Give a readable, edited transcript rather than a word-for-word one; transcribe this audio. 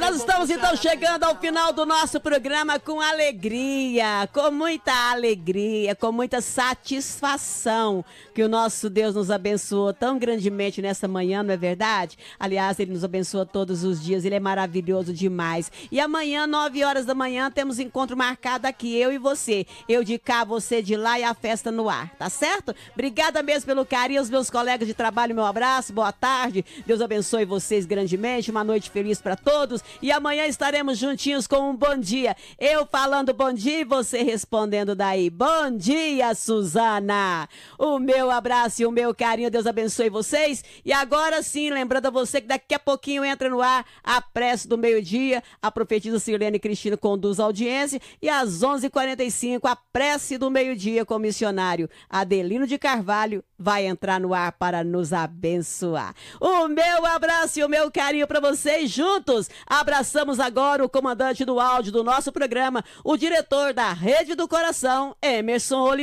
Nós estamos então chegando ao final do nosso programa com alegria, com muita alegria, com muita satisfação que o nosso Deus nos abençoou tão grandemente nessa manhã, não é verdade? Aliás, Ele nos abençoa todos os dias, Ele é maravilhoso demais. E amanhã, 9 horas da manhã, temos encontro marcado aqui, eu e você. Eu de cá, você de lá e a festa no ar, tá certo? Obrigada mesmo pelo carinho, os meus colegas de trabalho, meu abraço, boa tarde. Deus abençoe vocês grandemente, uma noite feliz para todos. E amanhã estaremos juntinhos com um bom dia. Eu falando bom dia e você respondendo daí. Bom dia, Suzana. O meu abraço e o meu carinho, Deus abençoe vocês. E agora sim, lembrando a você que daqui a pouquinho entra no ar a prece do meio-dia. A profetisa Sirlene Cristina conduz a audiência. E às 11h45, a prece do meio-dia com o missionário Adelino de Carvalho vai entrar no ar para nos abençoar. O meu abraço e o meu carinho para vocês juntos. Abraçamos agora o comandante do áudio do nosso programa, o diretor da Rede do Coração, Emerson Oliveira.